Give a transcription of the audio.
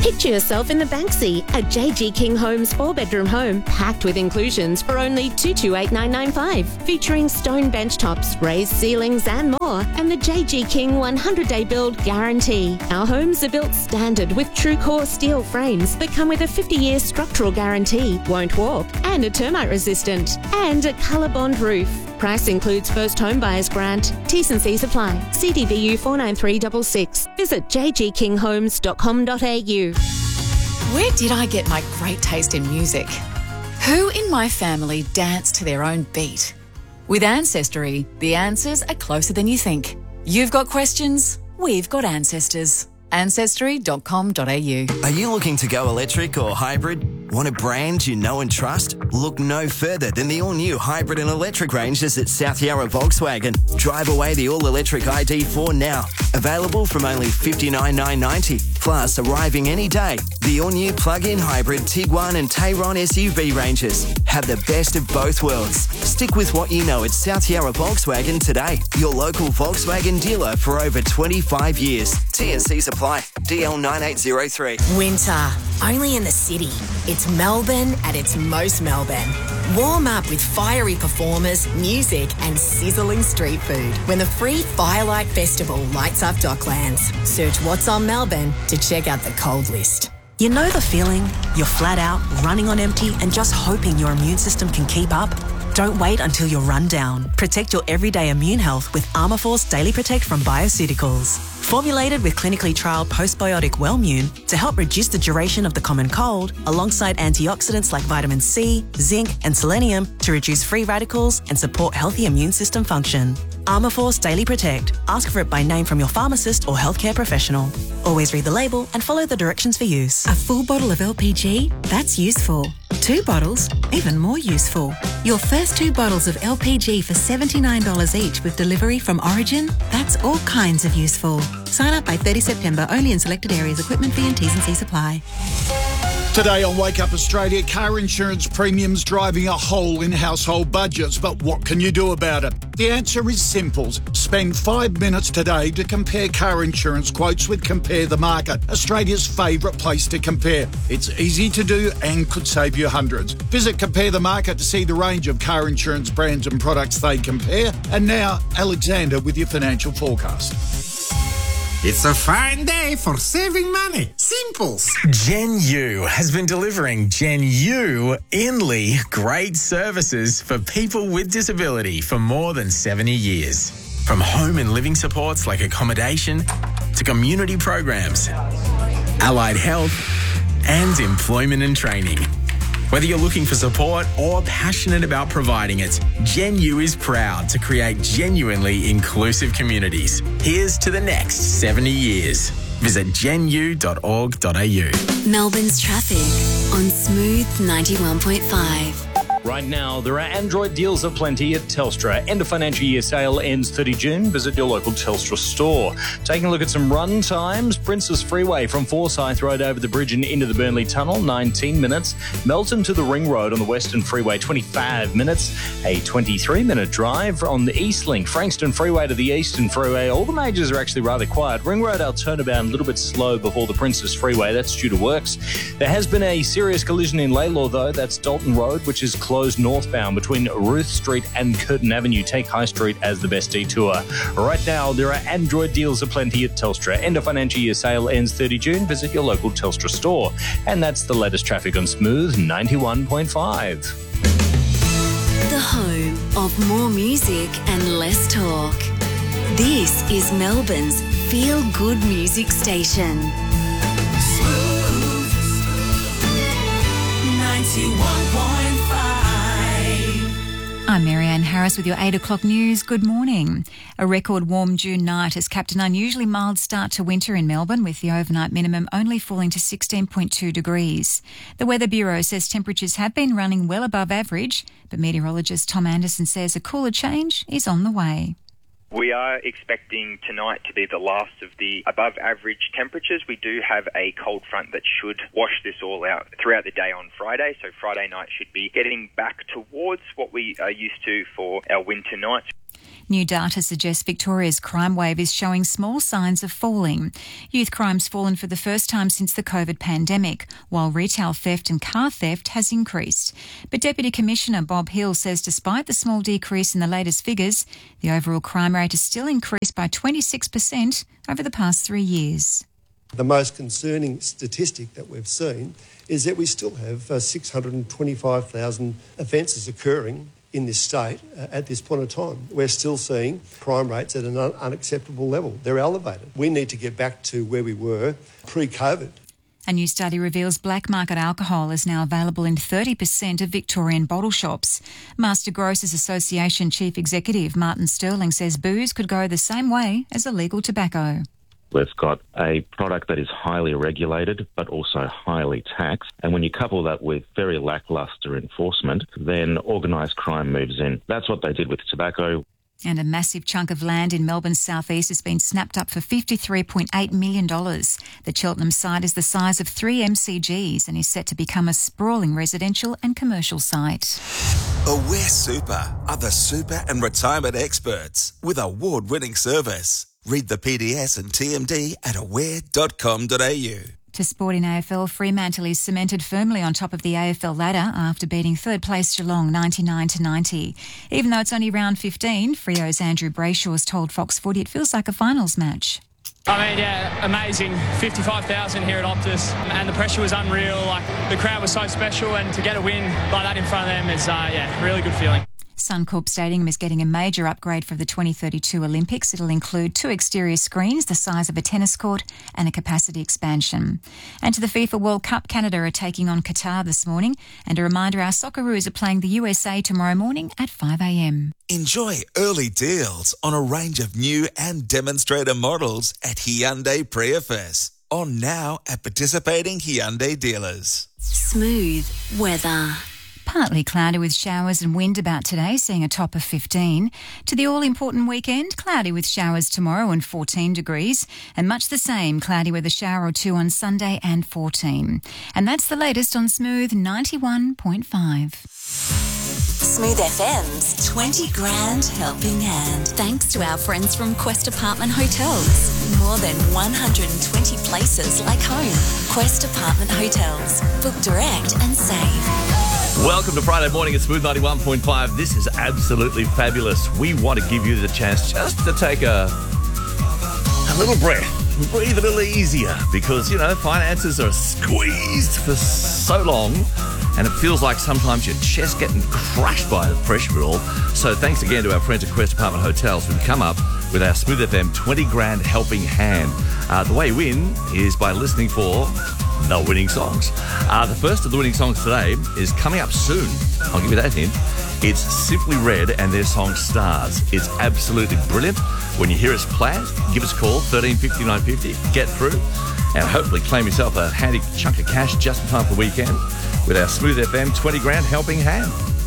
Picture yourself in the Banksy, a JG King Homes 4-bedroom home packed with inclusions for only $228,995, featuring stone bench tops, raised ceilings and more, and the JG King 100-day build guarantee. Our homes are built standard with true core steel frames that come with a 50-year structural guarantee, won't warp, and are termite resistant, and a colour bond roof. Price includes first home buyers grant. T's and C's apply. CDBU 49366. Visit jgkinghomes.com.au. Where did I get my great taste in music? Who in my family danced to their own beat? With Ancestry, the answers are closer than you think. You've got questions, we've got ancestors. Ancestry.com.au. Are you looking to go electric or hybrid? Want a brand you know and trust? Look no further than the all-new hybrid and electric ranges at South Yarra Volkswagen. Drive away the all-electric ID4 now. Available from only $59,990. Plus, arriving any day, the all-new plug-in hybrid Tiguan and Tayron SUV ranges. Have the best of both worlds. Stick with what you know at South Yarra Volkswagen today. Your local Volkswagen dealer for over 25 years. T&C's apply. DL 9803. Winter, only in the city. It's Melbourne at its most Melbourne. Warm up with fiery performers, music and sizzling street food when the free Firelight Festival lights up Docklands. Search What's on Melbourne to check out the cold list. You know the feeling? You're flat out, running on empty and just hoping your immune system can keep up? Don't wait until you're run down. Protect your everyday immune health with Armourforce Daily Protect from Bioceuticals. Formulated with clinically trialled postbiotic Wellmune to help reduce the duration of the common cold, alongside antioxidants like vitamin C, zinc and selenium to reduce free radicals and support healthy immune system function. Armourforce Daily Protect. Ask for it by name from your pharmacist or healthcare professional. Always read the label and follow the directions for use. A full bottle of LPG? That's useful. 2 bottles? Even more useful. Your first 2 bottles of LPG for $79 each with delivery from Origin? That's all kinds of useful. Sign up by 30 September, only in selected areas. Equipment fee and T's and C's apply. Today on Wake Up Australia, car insurance premiums driving a hole in household budgets. But what can you do about it? The answer is simple. Spend 5 minutes today to compare car insurance quotes with Compare the Market, Australia's favourite place to compare. It's easy to do and could save you hundreds. Visit Compare the Market to see the range of car insurance brands and products they compare. And now, Alexander with your financial forecast. It's a fine day for saving money. Simples. Gen U has been delivering Gen U Inley great services for people with disability for more than 70 years. From home and living supports like accommodation to community programs, allied health and employment and training. Whether you're looking for support or passionate about providing it, Gen U is proud to create genuinely inclusive communities. Here's to the next 70 years. Visit genu.org.au. Melbourne's traffic on Smooth 91.5. Right now, there are Android deals aplenty at Telstra. End of financial year sale ends 30 June. Visit your local Telstra store. Taking a look at some run times. Princes Freeway from Forsyth Road over the bridge and into the Burnley Tunnel, 19 minutes. Melton to the Ring Road on the Western Freeway, 25 minutes. A 23-minute drive on the Eastlink. Frankston Freeway to the Eastern Freeway. All the majors are actually rather quiet. Ring Road, our turnabout, a little bit slow before the Princes Freeway. That's due to works. There has been a serious collision in Laylaw, though. That's Dalton Road, which is closed northbound between Ruth Street and Curtin Avenue. Take High Street as the best detour. Right now, there are Android deals aplenty at Telstra. End of financial year sale ends 30 June. Visit your local Telstra store. And that's the latest traffic on Smooth 91.5. The home of more music and less talk. This is Melbourne's feel-good music station. Smooth 91.5. I'm Marianne Harris with your 8 o'clock news. Good morning. A record warm June night has capped an unusually mild start to winter in Melbourne, with the overnight minimum only falling to 16.2 degrees. The Weather Bureau says temperatures have been running well above average, but meteorologist Tom Anderson says a cooler change is on the way. We are expecting tonight to be the last of the above average temperatures. We do have a cold front that should wash this all out throughout the day on Friday. So Friday night should be getting back towards what we are used to for our winter nights. New data suggests Victoria's crime wave is showing small signs of falling. Youth crime's fallen for the first time since the COVID pandemic, while retail theft and car theft has increased. But Deputy Commissioner Bob Hill says despite the small decrease in the latest figures, the overall crime rate has still increased by 26% over the past 3 years. The most concerning statistic that we've seen is that we still have 625,000 offences occurring in this state at this point in time. We're still seeing crime rates at an unacceptable level. They're elevated. We need to get back to where we were pre-COVID. A new study reveals black market alcohol is now available in 30% of Victorian bottle shops. Master Grocers Association Chief Executive Martin Sterling says booze could go the same way as illegal tobacco. We've got a product that is highly regulated but also highly taxed. And when you couple that with very lacklustre enforcement, then organised crime moves in. That's what they did with tobacco. And a massive chunk of land in Melbourne's southeast has been snapped up for $53.8 million. The Cheltenham site is the size of 3 MCGs and is set to become a sprawling residential and commercial site. Aware Super are the super and retirement experts with award-winning service. Read the PDS and TMD at aware.com.au. To sport in AFL, Fremantle is cemented firmly on top of the AFL ladder after beating third place Geelong 99-90. Even though it's only round 15, Freo's Andrew Brayshaw's told Fox Footy it feels like a finals match. I mean, yeah, amazing. 55,000 here at Optus, and the pressure was unreal. Like, the crowd was so special, and to get a win like that in front of them is, really good feeling. Suncorp Stadium is getting a major upgrade for the 2032 Olympics. It'll include 2 exterior screens the size of a tennis court and a capacity expansion. And to the FIFA World Cup, Canada are taking on Qatar this morning. And a reminder, our Socceroos are playing the USA tomorrow morning at 5 a.m. Enjoy early deals on a range of new and demonstrator models at Hyundai Prius. On now at participating Hyundai dealers. Smooth weather. Partly cloudy with showers and wind about today, seeing a top of 15. To the all-important weekend, cloudy with showers tomorrow and 14 degrees. And much the same, cloudy with a shower or 2 on Sunday and 14. And that's the latest on Smooth 91.5. Smooth FM's 20 Grand Helping Hand. Thanks to our friends from Quest Apartment Hotels. More than 120 places like home. Quest Apartment Hotels. Book direct and save. Welcome to Friday morning at Smooth 91.5. This is absolutely fabulous. We want to give you the chance just to take a little breath, breathe a little easier because, finances are squeezed for so long and it feels like sometimes your chest getting crushed by the pressure of it all. So thanks again to our friends at Quest Apartment Hotels who've come up with our Smooth FM 20 Grand Helping Hand. The way you win is by listening for the winning songs. The first of the winning songs today is coming up soon. I'll give you that hint. It's Simply Red and their song Stars. It's absolutely brilliant. When you hear us play it, give us a call, 1350 950, get through, and hopefully claim yourself a handy chunk of cash just in time for the weekend with our Smooth FM 20 Grand Helping Hand.